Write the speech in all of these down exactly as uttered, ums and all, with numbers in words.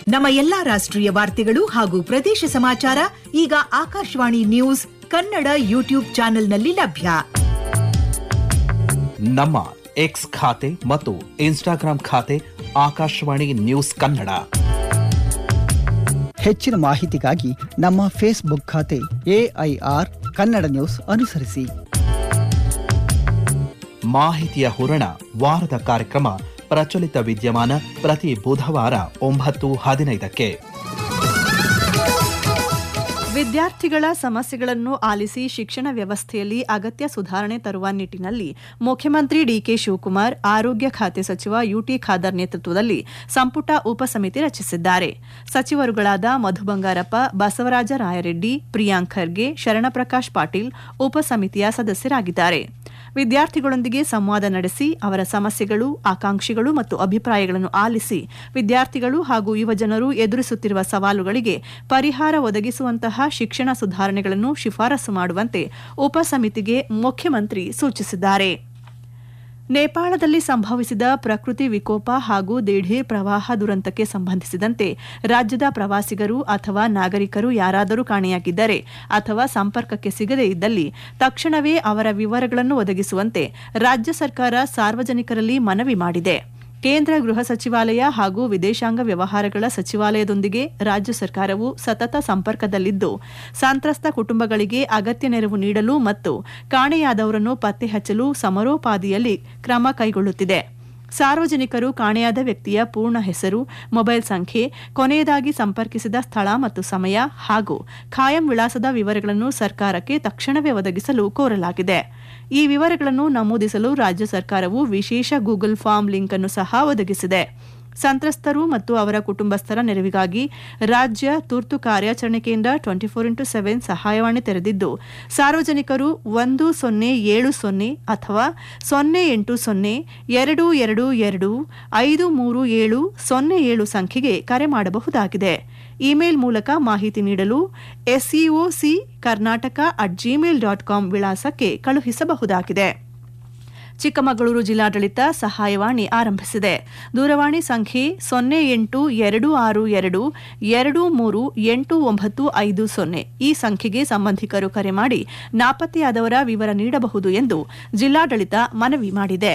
ನಮ್ಮ ಎಲ್ಲಾ ರಾಷ್ಟ್ರೀಯ ವಾರ್ತೆಗಳು ಹಾಗೂ ಪ್ರದೇಶ ಸಮಾಚಾರ ಈಗ ಆಕಾಶವಾಣಿ ನ್ಯೂಸ್ ಕನ್ನಡ ಯೂಟ್ಯೂಬ್ ಚಾನೆಲ್ನಲ್ಲಿ ಲಭ್ಯ. ನಮ್ಮ ಎಕ್ಸ್ ಖಾತೆ ಮತ್ತು ಇನ್ಸ್ಟಾಗ್ರಾಂ ಖಾತೆ ಆಕಾಶವಾಣಿ ನ್ಯೂಸ್ ಕನ್ನಡ. ಹೆಚ್ಚಿನ ಮಾಹಿತಿಗಾಗಿ ನಮ್ಮ ಫೇಸ್ಬುಕ್ ಖಾತೆ ಎಐಆರ್ ಕನ್ನಡ ನ್ಯೂಸ್ ಅನುಸರಿಸಿ. ಮಾಹಿತಿಯ ಹೂರಣ ವಾರದ ಕಾರ್ಯಕ್ರಮ ಪ್ರಚಲಿತ ವಿದ್ಯಮಾನ ಪ್ರತಿ ಬುಧವಾರ ಒಂಬತ್ತು ಹದಿನೈದಕ್ಕೆ. ವಿದ್ಯಾರ್ಥಿಗಳ ಸಮಸ್ಯೆಗಳನ್ನು ಆಲಿಸಿ ಶಿಕ್ಷಣ ವ್ಯವಸ್ಥೆಯಲ್ಲಿ ಅಗತ್ಯ ಸುಧಾರಣೆ ತರುವ ನಿಟ್ಟಿನಲ್ಲಿ ಮುಖ್ಯಮಂತ್ರಿ ಡಿಕೆ ಶಿವಕುಮಾರ್ ಆರೋಗ್ಯ ಖಾತೆ ಸಚಿವ ಯುಟಿ ಖಾದರ್ ನೇತೃತ್ವದಲ್ಲಿ ಸಂಪುಟ ಉಪಸಮಿತಿ ರಚಿಸಿದ್ದಾರೆ. ಸಚಿವರುಗಳಾದ ಮಧು ಬಂಗಾರಪ್ಪ, ಬಸವರಾಜ ರಾಯರೆಡ್ಡಿ, ಪ್ರಿಯಾಂಕ್ ಖರ್ಗೆ, ಶರಣಪ್ರಕಾಶ್ ಪಾಟೀಲ್ ಉಪಸಮಿತಿಯ ಸದಸ್ಯರಾಗಿದ್ದಾರೆ. ವಿದ್ಯಾರ್ಥಿಗಳೊಂದಿಗೆ ಸಂವಾದ ನಡೆಸಿ ಅವರ ಸಮಸ್ಯೆಗಳು, ಆಕಾಂಕ್ಷೆಗಳು ಮತ್ತು ಅಭಿಪ್ರಾಯಗಳನ್ನು ಆಲಿಸಿ ವಿದ್ಯಾರ್ಥಿಗಳು ಹಾಗೂ ಯುವಜನರು ಎದುರಿಸುತ್ತಿರುವ ಸವಾಲುಗಳಿಗೆ ಪರಿಹಾರ ಒದಗಿಸುವಂತಹ ಶಿಕ್ಷಣ ಸುಧಾರಣೆಗಳನ್ನು ಶಿಫಾರಸು ಮಾಡುವಂತೆ ಉಪಸಮಿತಿಗೆ ಮುಖ್ಯಮಂತ್ರಿ ಸೂಚಿಸಿದ್ದಾರೆ. ನೇಪಾಳದಲ್ಲಿ ಸಂಭವಿಸಿದ ಪ್ರಕೃತಿ ವಿಕೋಪ ಹಾಗೂ ದಿಢೀರ್ ಪ್ರವಾಹ ದುರಂತಕ್ಕೆ ಸಂಬಂಧಿಸಿದಂತೆ ರಾಜ್ಯದ ಪ್ರವಾಸಿಗರು ಅಥವಾ ನಾಗರಿಕರು ಯಾರಾದರೂ ಕಾಣೆಯಾಗಿದ್ದರೆ ಅಥವಾ ಸಂಪರ್ಕಕ್ಕೆ ಸಿಗದೇ ಇದ್ದಲ್ಲಿ ತಕ್ಷಣವೇ ಅವರ ವಿವರಗಳನ್ನು ಒದಗಿಸುವಂತೆ ರಾಜ್ಯ ಸರ್ಕಾರ ಸಾರ್ವಜನಿಕರಲ್ಲಿ ಮನವಿ ಮಾಡಿದೆ. ಕೇಂದ್ರ ಗೃಹ ಸಚಿವಾಲಯ ಹಾಗೂ ವಿದೇಶಾಂಗ ವ್ಯವಹಾರಗಳ ಸಚಿವಾಲಯದೊಂದಿಗೆ ರಾಜ್ಯ ಸರ್ಕಾರವು ಸತತ ಸಂಪರ್ಕದಲ್ಲಿದ್ದು ಸಂತ್ರಸ್ತ ಕುಟುಂಬಗಳಿಗೆ ಅಗತ್ಯ ನೆರವು ನೀಡಲು ಮತ್ತು ಕಾಣೆಯಾದವರನ್ನು ಪತ್ತೆ ಹಚ್ಚಲು ಸಮರೋಪಾದಿಯಲ್ಲಿ ಕ್ರಮ ಕೈಗೊಳ್ಳುತ್ತಿದೆ. ಸಾರ್ವಜನಿಕರು ಕಾಣೆಯಾದ ವ್ಯಕ್ತಿಯ ಪೂರ್ಣ ಹೆಸರು, ಮೊಬೈಲ್ ಸಂಖ್ಯೆ, ಕೊನೆಯದಾಗಿ ಸಂಪರ್ಕಿಸಿದ ಸ್ಥಳ ಮತ್ತು ಸಮಯ ಹಾಗೂ ಖಾಯಂ ವಿಳಾಸದ ವಿವರಗಳನ್ನು ಸರ್ಕಾರಕ್ಕೆ ತಕ್ಷಣವೇ ಒದಗಿಸಲು ಕೋರಲಾಗಿದೆ. ಈ ವಿವರಗಳನ್ನು ನಮೂದಿಸಲು ರಾಜ್ಯ ಸರ್ಕಾರವು ವಿಶೇಷ ಗೂಗಲ್ ಫಾರ್ಮ್ ಲಿಂಕ್ ಅನ್ನು ಸಹ ಒದಗಿಸಿದೆ. ಸಂತ್ರಸ್ತರು ಮತ್ತು ಅವರ ಕುಟುಂಬಸ್ಥರ ನೆರವಿಗಾಗಿ ರಾಜ್ಯ ತುರ್ತು ಕಾರ್ಯಾಚರಣೆ ಕೇಂದ್ರ ಟ್ವೆಂಟಿ ಫೋರ್ ಇಂಟು ಸೆವೆನ್ ಸಹಾಯವಾಣಿ ತೆರೆದಿದ್ದು ಸಾರ್ವಜನಿಕರು ಒಂದು ಸೊನ್ನೆ ಏಳು ಸೊನ್ನೆ ಅಥವಾ ಸೊನ್ನೆ ಎಂಟು ಸೊನ್ನೆ ಎರಡು ಎರಡು ಎರಡು ಐದು ಮೂರು ಏಳು ಸೊನ್ನೆ ಏಳು ಸಂಖ್ಯೆಗೆ ಕರೆ ಮಾಡಬಹುದಾಗಿದೆ. ಇಮೇಲ್ ಮೂಲಕ ಮಾಹಿತಿ ನೀಡಲು ಎಸ್ಇಒಸಿ Karnataka at Gmail dot com ವಿಳಾಸಕ್ಕೆ ಕಳುಹಿಸಬಹುದಾಗಿದೆ. ಚಿಕ್ಕಮಗಳೂರು ಜಿಲ್ಲಾಡಳಿತ ಸಹಾಯವಾಣಿ ಆರಂಭಿಸಿದೆ. ದೂರವಾಣಿ ಸಂಖ್ಯೆ ಸೊನ್ನೆ ಎಂಟು ಎರಡು ಆರು ಎರಡು ಎರಡು ಮೂರು ಎಂಟು ಒಂಬತ್ತು ಐದು ಸೊನ್ನೆ. ಈ ಸಂಖ್ಯೆಗೆ ಸಂಬಂಧಿಕರು ಕರೆ ಮಾಡಿ ನಾಪತ್ತೆಯಾದವರ ವಿವರ ನೀಡಬಹುದು ಎಂದು ಜಿಲ್ಲಾಡಳಿತ ಮನವಿ ಮಾಡಿದೆ.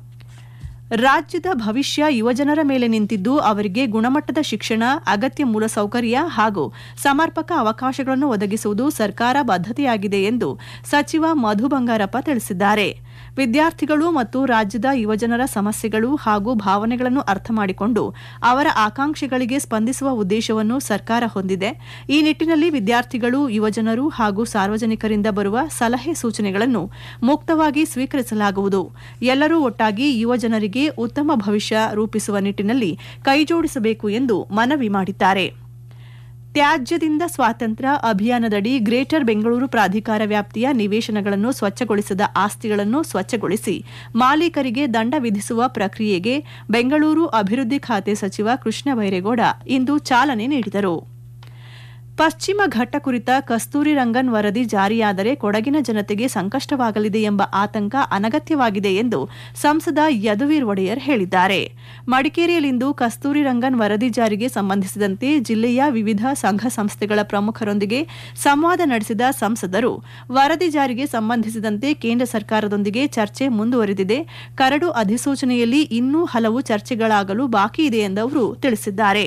ರಾಜ್ಯದ ಭವಿಷ್ಯ ಯುವಜನರ ಮೇಲೆ ನಿಂತಿದ್ದು ಅವರಿಗೆ ಗುಣಮಟ್ಟದ ಶಿಕ್ಷಣ, ಅಗತ್ಯ ಮೂಲಸೌಕರ್ಯ ಹಾಗೂ ಸಮರ್ಪಕ ಅವಕಾಶಗಳನ್ನು ಒದಗಿಸುವುದು ಸರ್ಕಾರ ಬದ್ಧತೆಯಾಗಿದೆ ಎಂದು ಸಚಿವ ಮಧು ಬಂಗಾರಪ್ಪ ತಿಳಿಸಿದ್ದಾರೆ. ವಿದ್ಯಾರ್ಥಿಗಳು ಮತ್ತು ರಾಜ್ಯದ ಯುವಜನರ ಸಮಸ್ಯೆಗಳು ಹಾಗೂ ಭಾವನೆಗಳನ್ನು ಅರ್ಥ ಮಾಡಿಕೊಂಡು ಅವರ ಆಕಾಂಕ್ಷೆಗಳಿಗೆ ಸ್ಪಂದಿಸುವ ಉದ್ದೇಶವನ್ನು ಸರ್ಕಾರ ಹೊಂದಿದೆ. ಈ ನಿಟ್ಟಿನಲ್ಲಿ ವಿದ್ಯಾರ್ಥಿಗಳು, ಯುವಜನರು ಹಾಗೂ ಸಾರ್ವಜನಿಕರಿಂದ ಬರುವ ಸಲಹೆ ಸೂಚನೆಗಳನ್ನು ಮುಕ್ತವಾಗಿ ಸ್ವೀಕರಿಸಲಾಗುವುದು. ಎಲ್ಲರೂ ಒಟ್ಟಾಗಿ ಯುವಜನರಿಗೆ ಉತ್ತಮ ಭವಿಷ್ಯ ರೂಪಿಸುವ ನಿಟ್ಟಿನಲ್ಲಿ ಕೈಜೋಡಿಸಬೇಕು ಎಂದು ಮನವಿ ಮಾಡಿದ್ದಾರೆ. ತ್ಯಾಜ್ಯದಿಂದ ಸ್ವಾತಂತ್ರ್ಯ ಅಭಿಯಾನದಡಿ ಗ್ರೇಟರ್ ಬೆಂಗಳೂರು ಪ್ರಾಧಿಕಾರ ವ್ಯಾಪ್ತಿಯ ನಿವೇಶನಗಳನ್ನು ಸ್ವಚ್ಛಗೊಳಿಸದ ಆಸ್ತಿಗಳನ್ನು ಸ್ವಚ್ಛಗೊಳಿಸಿ ಮಾಲೀಕರಿಗೆ ದಂಡ ವಿಧಿಸುವ ಪ್ರಕ್ರಿಯೆಗೆ ಬೆಂಗಳೂರು ಅಭಿವೃದ್ಧಿ ಖಾತೆ ಸಚಿವ ಕೃಷ್ಣ ಬೈರೇಗೌಡ ಇಂದು ಚಾಲನೆ ನೀಡಿದರು. ಪಶ್ಚಿಮ ಘಟ್ಟ ಕುರಿತ ಕಸ್ತೂರಿ ರಂಗನ್ ವರದಿ ಜಾರಿಯಾದರೆ ಕೊಡಗಿನ ಜನತೆಗೆ ಸಂಕಷ್ಟವಾಗಲಿದೆ ಎಂಬ ಆತಂಕ ಅನಗತ್ಯವಾಗಿದೆ ಎಂದು ಸಂಸದ ಯದುವೀರ್ ಒಡೆಯರ್ ಹೇಳಿದ್ದಾರೆ. ಮಡಿಕೇರಿಯಲ್ಲಿಂದು ಕಸ್ತೂರಿ ರಂಗನ್ ವರದಿ ಜಾರಿಗೆ ಸಂಬಂಧಿಸಿದಂತೆ ಜಿಲ್ಲೆಯ ವಿವಿಧ ಸಂಘ ಸಂಸ್ಥೆಗಳ ಪ್ರಮುಖರೊಂದಿಗೆ ಸಂವಾದ ನಡೆಸಿದ ಸಂಸದರು ವರದಿ ಜಾರಿಗೆ ಸಂಬಂಧಿಸಿದಂತೆ ಕೇಂದ್ರ ಸರ್ಕಾರದೊಂದಿಗೆ ಚರ್ಚೆ ಮುಂದುವರೆದಿದೆ. ಕರಡು ಅಧಿಸೂಚನೆಯಲ್ಲಿ ಇನ್ನೂ ಹಲವು ಚರ್ಚೆಗಳಾಗಲು ಬಾಕಿ ಇದೆ ಎಂದು ಅವರು ತಿಳಿಸಿದ್ದಾರೆ.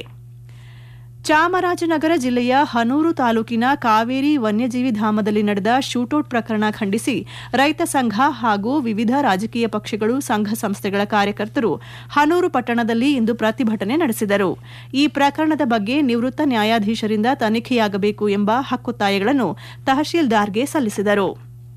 ಚಾಮರಾಜನಗರ ಜಿಲ್ಲೆಯ ಹನೂರು ತಾಲೂಕಿನ ಕಾವೇರಿ ವನ್ಯಜೀವಿ ಧಾಮದಲ್ಲಿ ನಡೆದ ಶೂಟೌಟ್ ಪ್ರಕರಣ ಖಂಡಿಸಿ ರೈತ ಸಂಘ ಹಾಗೂ ವಿವಿಧ ರಾಜಕೀಯ ಪಕ್ಷಗಳು, ಸಂಘ ಸಂಸ್ಥೆಗಳ ಕಾರ್ಯಕರ್ತರು ಹನೂರು ಪಟ್ಟಣದಲ್ಲಿ ಇಂದು ಪ್ರತಿಭಟನೆ ನಡೆಸಿದರು. ಈ ಪ್ರಕರಣದ ಬಗ್ಗೆ ನಿವೃತ್ತ ನ್ಯಾಯಾಧೀಶರಿಂದ ತನಿಖೆಯಾಗಬೇಕು ಎಂಬ ಹಕ್ಕೊತ್ತಾಯಗಳನ್ನು ತಹಶೀಲ್ದಾರ್ಗೆ ಸಲ್ಲಿಸಿದರು.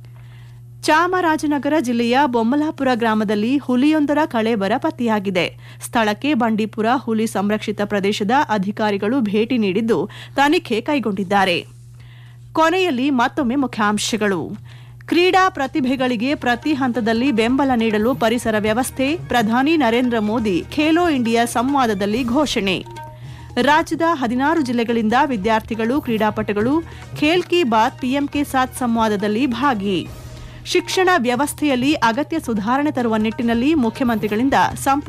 ಚಾಮರಾಜನಗರ ಜಿಲ್ಲೆಯ ಬೊಮ್ಮಲಾಪುರ ಗ್ರಾಮದಲ್ಲಿ ಹುಲಿಯೊಂದರ ಕಳೇಬರ ಪತ್ತೆಯಾಗಿದೆ. ಸ್ಥಳಕ್ಕೆ ಬಂಡೀಪುರ ಹುಲಿ ಸಂರಕ್ಷಿತ ಪ್ರದೇಶದ ಅಧಿಕಾರಿಗಳು ಭೇಟಿ ನೀಡಿದ್ದು ತನಿಖೆ ಕೈಗೊಂಡಿದ್ದಾರೆ. ಕೊನೆಯಲ್ಲಿ ಮತ್ತೊಮ್ಮೆ ಮುಖ್ಯಾಂಶಗಳು. ಕ್ರೀಡಾ ಪ್ರತಿಭೆಗಳಿಗೆ ಪ್ರತಿ ಹಂತದಲ್ಲಿ ಬೆಂಬಲ ನೀಡಲು ಪರಿಸರ ವ್ಯವಸ್ಥೆ, ಪ್ರಧಾನಿ ನರೇಂದ್ರ ಮೋದಿ ಖೇಲೋ ಇಂಡಿಯಾ ಸಂವಾದದಲ್ಲಿ ಘೋಷಣೆ. ರಾಜ್ಯದ ಹದಿನಾರು ಜಿಲ್ಲೆಗಳಿಂದ ವಿದ್ಯಾರ್ಥಿಗಳು, ಕ್ರೀಡಾಪಟುಗಳು ಖೇಲ್ ಕಿ ಬಾತ್ ಪಿಎಂ ಕೆ ಸಾಥ್ ಸಂವಾದದಲ್ಲಿ ಭಾಗಿ. ಶಿಕ್ಷಣ ವ್ಯವಸ್ಥೆಯಲ್ಲಿ ಅಗತ್ಯ ಸುಧಾರಣೆ ತರುವ ನಿಟ್ಟಿನಲ್ಲಿ ಮುಖ್ಯಮಂತ್ರಿಗಳಿಂದ ಸಂಪುಟ